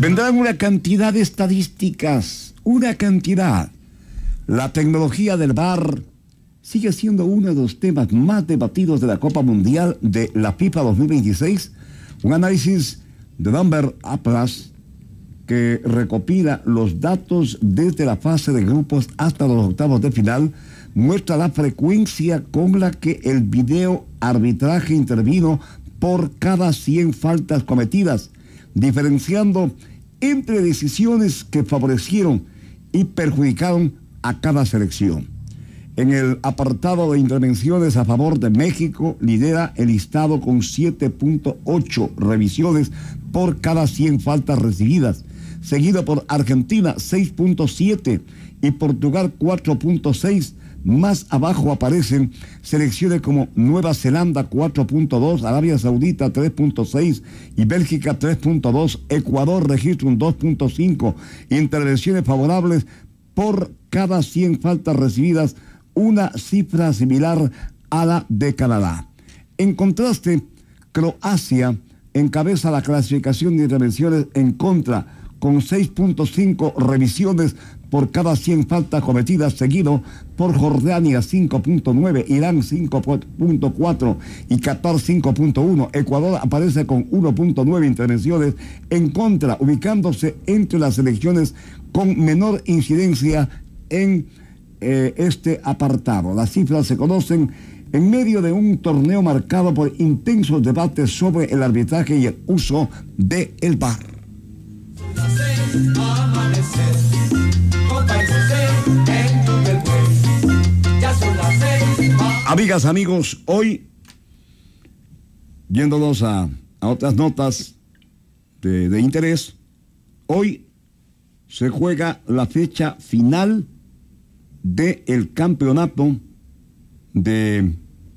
Vendrán una cantidad de estadísticas, una cantidad. La tecnología del VAR sigue siendo uno de los temas más debatidos de la Copa Mundial de la FIFA 2026. Un análisis de Denver Atlas que recopila los datos desde la fase de grupos hasta los octavos de final, muestra la frecuencia con la que el video arbitraje intervino por cada 100 faltas cometidas, diferenciando entre decisiones que favorecieron y perjudicaron a cada selección. En el apartado de intervenciones a favor de México, lidera el listado con 7.8 revisiones por cada 100 faltas recibidas, seguido por Argentina 6.7 y Portugal 4.6. Más abajo aparecen selecciones como Nueva Zelanda 4.2, Arabia Saudita 3.6 y Bélgica 3.2. Ecuador registra un 2.5. Intervenciones favorables por cada 100 faltas recibidas, una cifra similar a la de Canadá. En contraste, Croacia encabeza la clasificación de intervenciones en contra con 6.5 revisiones por cada 100 faltas cometidas, seguido por Jordania 5.9, Irán 5.4 y Qatar 5.1. Ecuador aparece con 1.9 intervenciones en contra, ubicándose entre las selecciones con menor incidencia en este apartado. Las cifras se conocen en medio de un torneo marcado por intensos debates sobre el arbitraje y el uso del VAR. Amigas, amigos, hoy, yéndonos a otras notas de interés, hoy se juega la fecha final del campeonato de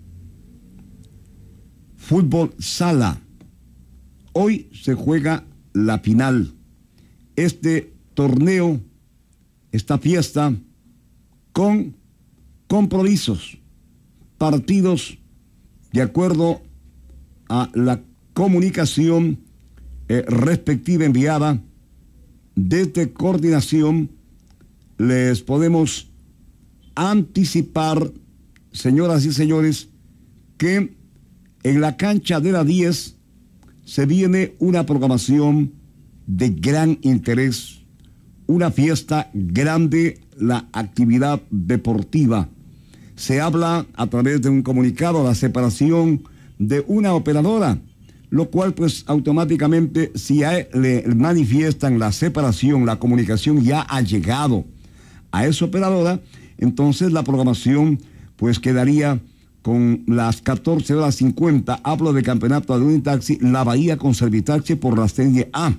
fútbol sala. Hoy se juega la final. Este torneo, esta fiesta, con compromisos, partidos de acuerdo a la comunicación respectiva enviada desde coordinación. Les podemos anticipar, señoras y señores, que en la cancha de la 10 se viene una programación de gran interés, una fiesta grande, la actividad deportiva. Se habla a través de un comunicado la separación de una operadora, lo cual pues automáticamente si le manifiestan la separación, la comunicación ya ha llegado a esa operadora, entonces la programación pues quedaría con las 14:50. Hablo de campeonato de Unitaxi, La Bahía con Servitaxi por la serie A.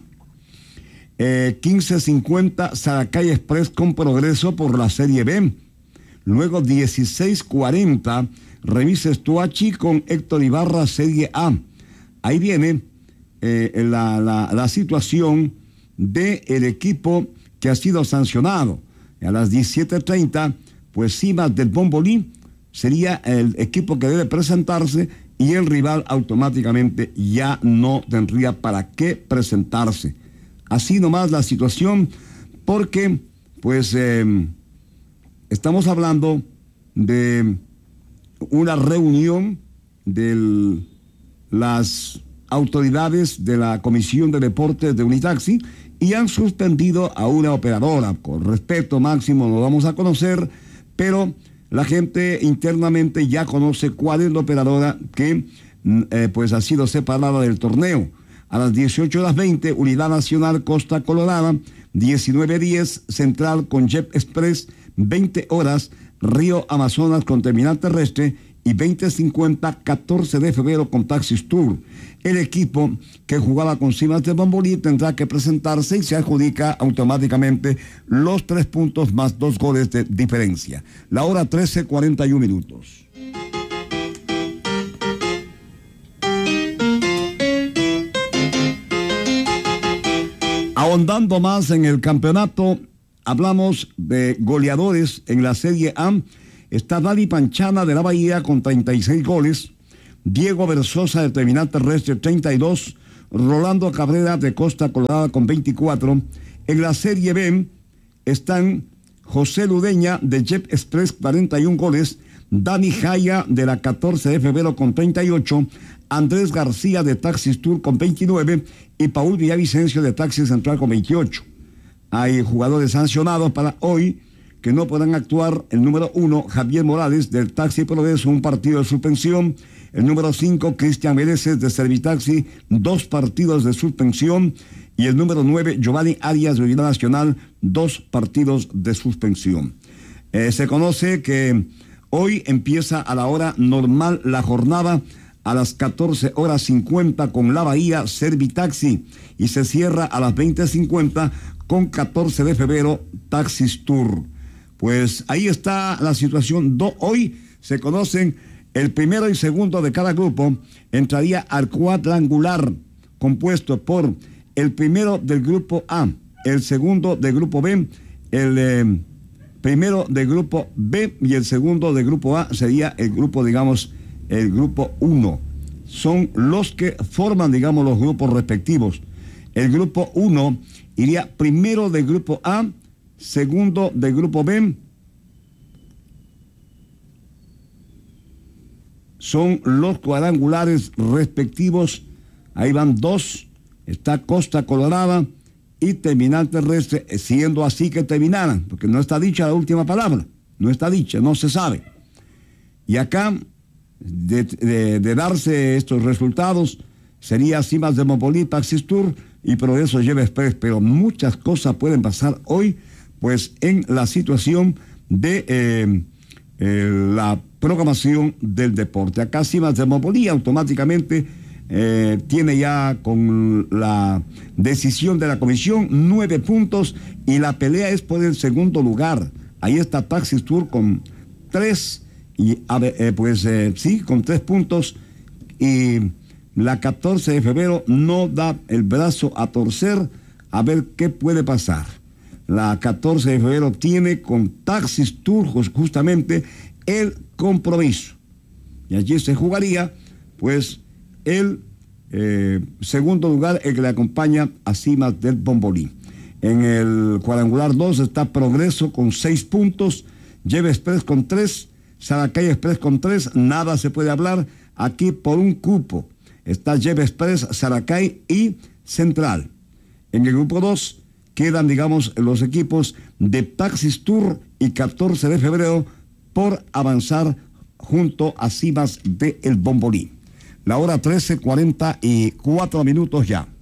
15:50 Saracay Express con Progreso por la serie B. Luego 16:40 Remises Tuachi con Héctor Ibarra serie A. Ahí viene la situación del equipo que ha sido sancionado. A las 17:30 pues Cimas del Bombolí sería el equipo que debe presentarse y el rival automáticamente ya no tendría para qué presentarse. Así nomás la situación, porque pues estamos hablando de una reunión de las autoridades de la Comisión de Deportes de Unitaxi y han suspendido a una operadora. Con respeto máximo lo vamos a conocer, pero la gente internamente ya conoce cuál es la operadora que pues ha sido separada del torneo. A las 18:20, Unidad Nacional Costa Colorada, 19:10, Central con Jet Express, 20 horas, Río Amazonas con Terminal Terrestre y 20:50, 14 de febrero con Taxis Tour. El equipo que jugaba con Cimas de Bombolí tendrá que presentarse y se adjudica automáticamente los 3 puntos más 2 goles de diferencia. La hora 13:41. Ahondando más en el campeonato, hablamos de goleadores en la Serie A. Está Dani Panchana de La Bahía con 36 goles, Diego Versosa de Terminal Terrestre 32, Rolando Cabrera de Costa Colorada con 24. En la Serie B están José Ludeña de Jet Express, 41 goles. Dani Jaya de la 14 de febrero con 38. Andrés García de Taxis Tour con 29. Y Paul Villavicencio de Taxi Central con 28. Hay jugadores sancionados para hoy que no podrán actuar. El número 1, Javier Morales del Taxi Progreso, un partido de suspensión. El número 5, Cristian Mereces de Servitaxi, 2 partidos de suspensión. Y el número 9, Giovanni Arias de Unidad Nacional, 2 partidos de suspensión. Se conoce que hoy empieza a la hora normal la jornada, a las 14:50 con La Bahía Servitaxi, y se cierra a las 20:50 con 14 de febrero Taxis Tour. Pues ahí está la situación. Hoy se conocen el primero y segundo de cada grupo. Entraría al cuadrangular compuesto por el primero del grupo A, el segundo del grupo B, el primero del grupo B y el segundo del grupo A sería el grupo, digamos, el grupo 1. Son los que forman, digamos, los grupos respectivos. El grupo 1 iría primero del grupo A, segundo del grupo B. Son los cuadrangulares respectivos. Ahí van 2. Está Costa Colorada y Terminal Terrestre, siendo así que terminaran, porque no está dicha la última palabra. No está dicha, no se sabe. Y acá, de darse estos resultados, sería Cimas de Montpellier, Taxis Tour y Progreso Jet Express, pero muchas cosas pueden pasar hoy, pues en la situación de la programación del deporte. Acá Cimas de Montpellier automáticamente tiene ya, con la decisión de la comisión, 9 puntos y la pelea es por el segundo lugar. Ahí está Taxis Tour con 3 y con 3 puntos, y la 14 de febrero no da el brazo a torcer. A ver qué puede pasar. La 14 de febrero tiene con Taxis Tour justamente el compromiso. Y allí se jugaría, pues, el segundo lugar, el que le acompaña a Cimas del Bombolí. En el cuadrangular 2 está Progreso con 6 puntos, Jet Express con 3, Saracay Express con 3, nada se puede hablar aquí por un cupo. Está Jet Express, Saracay y Central. En el grupo 2 quedan, digamos, los equipos de Taxis Tour y 14 de febrero por avanzar junto a Cimas del Bombolí. La hora 13:44 ya.